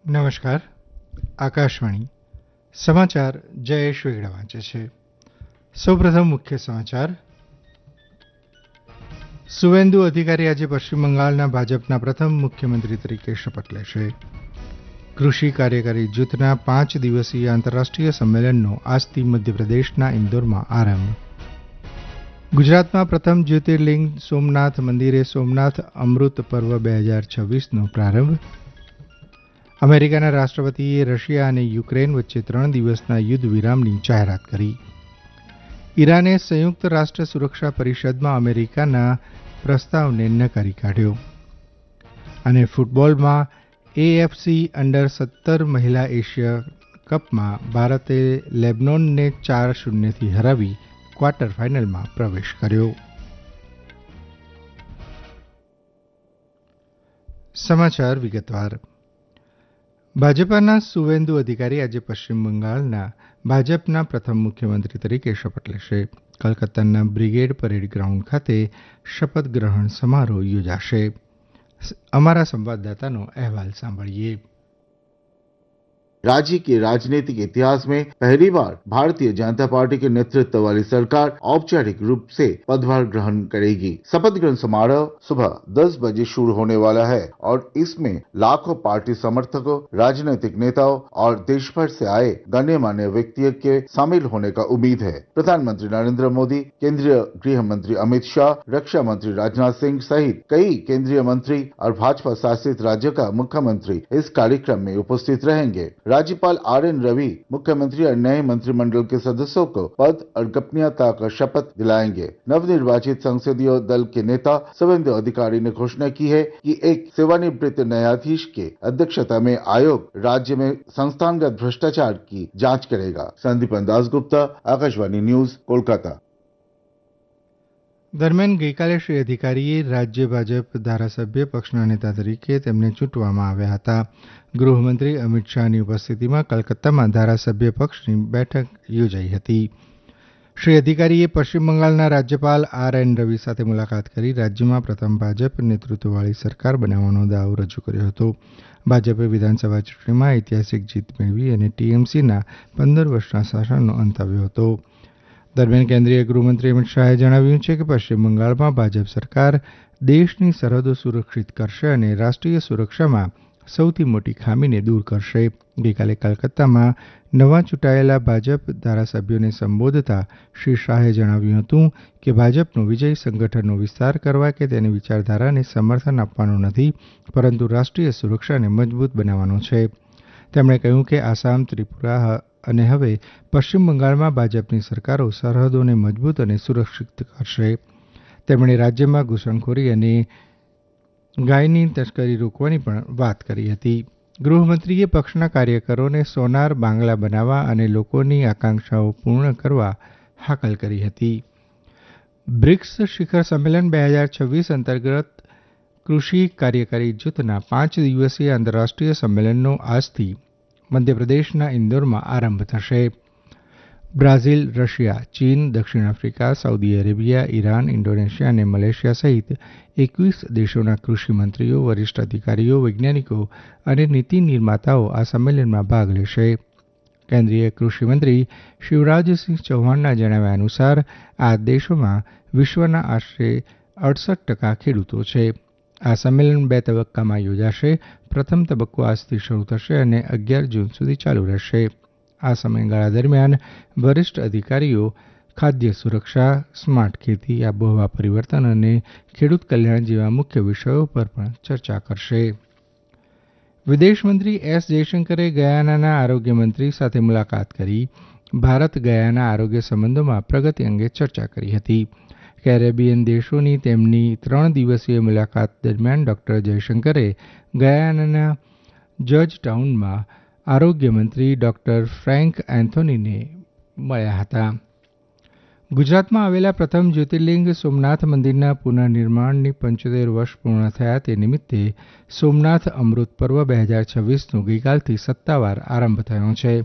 નમસ્કાર. આકાશવાણી સમાચાર જયેશ વેગડા વાંચે છે. સૌપ્રથમ મુખ્ય સમાચાર. સુવેન્દુ અધિકારી આજે પશ્ચિમ બંગાળના ભાજપના પ્રથમ મુખ્યમંત્રી તરીકે શપથ લેશે. કૃષિ કાર્યકારી જૂથના 5 દિવસીય આંતરરાષ્ટ્રીય સંમેલનનો આજથી મધ્યપ્રદેશના ઇન્દોરમાં આરંભ. ગુજરાતમાં પ્રથમ જ્યોતિર્લિંગ સોમનાથ મંદિરે સોમનાથ અમૃત પર્વ 2026નો પ્રારંભ. અમેરિકાના રાષ્ટ્રપતિએ રશિયા અને યુક્રેન વચ્ચે 3 દિવસના યુદ્ધ વિરામની જાહેરાત કરી. ઈરાને સંયુક્ત રાષ્ટ્ર સુરક્ષા પરિષદમાં અમેરિકાના પ્રસ્તાવને નકારી કાઢ્યો. અને ફૂટબોલમાં AFC અંડર-17 મહિલા એશિયા કપમાં ભારતે લેબનોનને 4-0થી હરાવી ક્વાર્ટર ફાઇનલમાં પ્રવેશ કર્યો. સમાચાર વિગતવાર. ભાજપાના સુવેન્દુ અધિકારી આજે પશ્ચિમ બંગાળના ભાજપના પ્રથમ મુખ્યમંત્રી તરીકે શપથ લેશે. કલકત્તાના બ્રિગેડ પરેડ ગ્રાઉન્ડ ખાતે શપથ ગ્રહણ સમારોહ યોજાશે. અમારા સંવાદદાતાનો અહેવાલ સાંભળીએ. राज्य के राजनीतिक इतिहास में पहली बार भारतीय जनता पार्टी के नेतृत्व वाली सरकार औपचारिक रूप से पदभार ग्रहण करेगी. शपथ ग्रहण समारोह सुबह 10 बजे शुरू होने वाला है और इसमें लाखों पार्टी समर्थकों, राजनीतिक नेताओं और देश भर से आए गण्यमान्य व्यक्तियों के शामिल होने का उम्मीद है. प्रधानमंत्री नरेंद्र मोदी, केंद्रीय गृह मंत्री अमित शाह, रक्षा मंत्री राजनाथ सिंह सहित कई केंद्रीय मंत्री और भाजपा शासित राज्यों का मुख्यमंत्री इस कार्यक्रम में उपस्थित रहेंगे. राज्यपाल RN रवि मुख्यमंत्री और नए मंत्रिमंडल के सदस्यों को पद और गोपनीयता का शपथ दिलाएंगे. नवनिर्वाचित संसदीय दल के नेता सुवेंदु अधिकारी ने घोषणा की है कि एक सेवानिवृत्त न्यायाधीश के अध्यक्षता में आयोग राज्य में संस्थानगत भ्रष्टाचार की जांच करेगा. संदीपन दासगुप्ता, आकाशवाणी न्यूज, कोलकाता. દરમિયાન ગઈકાલે શ્રી અધિકારીએ રાજ્ય ભાજપ ધારાસભ્ય પક્ષના નેતા તરીકે તેમને ચૂંટવામાં આવ્યા હતા. ગૃહમંત્રી અમિત શાહની ઉપસ્થિતિમાં કલકત્તામાં ધારાસભ્ય પક્ષની બેઠક યોજાઈ હતી. શ્રી અધિકારીએ પશ્ચિમ બંગાળના રાજ્યપાલ RN રવિ સાથે મુલાકાત કરી રાજ્યમાં પ્રથમ ભાજપ નેતૃત્વવાળી સરકાર બનાવવાનો દાવો રજૂ કર્યો હતો. ભાજપે વિધાનસભા ચૂંટણીમાં ઐતિહાસિક જીત મેળવી અને TMCના 15 વર્ષના શાસનનો અંત આવ્યો હતો. દરમિયાન કેન્દ્રીય ગૃહમંત્રી અમિત શાહે જણાવ્યું છે કે પશ્ચિમ બંગાળમાં ભાજપ સરકાર દેશની સરહદો સુરક્ષિત કરશે અને રાષ્ટ્રીય સુરક્ષામાં સૌથી મોટી ખામીને દૂર કરશે. ગઈકાલે કલકત્તામાં નવા ચૂંટાયેલા ભાજપ ધારાસભ્યોને સંબોધતા શ્રી શાહે જણાવ્યું હતું કે ભાજપનો વિજય સંગઠનનો વિસ્તાર કરવા કે તેની વિચારધારાને સમર્થન આપવાનો નથી, પરંતુ રાષ્ટ્રીય સુરક્ષાને મજબૂત બનાવવાનો છે. તેમણે કહ્યું કે આસામ, ત્રિપુરા અને હવે પશ્ચિમ બંગાળમાં ભાજપની સરકારો સરહદોને મજબૂત અને સુરક્ષિત કરશે. તેમણે રાજ્યમાં ઘૂસણખોરી અને ગાયની તસ્કરી રોકવાની પણ વાત કરી હતી. ગૃહમંત્રીએ પક્ષના કાર્યકરોને સોનાર બાંગ્લા બનાવવા અને લોકોની આકાંક્ષાઓ પૂર્ણ કરવા હાકલ કરી હતી. બ્રિક્સ શિખર સંમેલન 2026 અંતર્ગત કૃષિ કાર્યકારી જૂથના 5 દિવસીય આંતરરાષ્ટ્રીય સંમેલનનો આજથી મધ્યપ્રદેશના ઇન્દોરમાં આરંભ થશે. બ્રાઝિલ, રશિયા, ચીન, દક્ષિણ Africa, Saudi Arabia, Iran, Indonesia અને મલેશિયા સહિત 21 દેશોના કૃષિ મંત્રીઓ, વરિષ્ઠ અધિકારીઓ, વૈજ્ઞાનિકો અને નીતિ નિર્માતાઓ આ સંમેલનમાં ભાગ લેશે. કેન્દ્રીય કૃષિમંત્રી શિવરાજસિંહ ચૌહાણના જણાવ્યા અનુસાર આ દેશોમાં વિશ્વના આશરે 68% ખેડૂતો છે. આ સંમેલન 2 તબક્કામાં યોજાશે. પ્રથમ તબક્કો આજથી શરૂ થશે અને 11 જૂન સુધી ચાલુ રહેશે. આ સમયગાળા દરમિયાન વરિષ્ઠ અધિકારીઓ ખાદ્ય સુરક્ષા, સ્માર્ટ ખેતી, આબોહવા પરિવર્તન અને ખેડૂત કલ્યાણ જેવા મુખ્ય વિષયો પર પણ ચર્ચા કરશે. વિદેશમંત્રી S જયશંકરે ગયાનાના આરોગ્યમંત્રી સાથે મુલાકાત કરી ભારત ગયાના આરોગ્ય સંબંધોમાં પ્રગતિ અંગે ચર્ચા કરી હતી. કેરેબિયન દેશોની તેમની 3 દિવસીય મુલાકાત દરમિયાન ડોક્ટર જયશંકરે ગયાનાના જજ ટાઉનમાં આરોગ્યમંત્રી ડોક્ટર ફ્રેન્ક એન્થોનીને મળ્યા હતા. ગુજરાતમાં આવેલા પ્રથમ જ્યોતિર્લિંગ સોમનાથ મંદિરના પુનઃનિર્માણની 75 વર્ષ પૂર્ણ થયા તે નિમિત્તે સોમનાથ અમૃત પર્વ 2026નો ગઈકાલથી સત્તાવાર આરંભ થયો છે.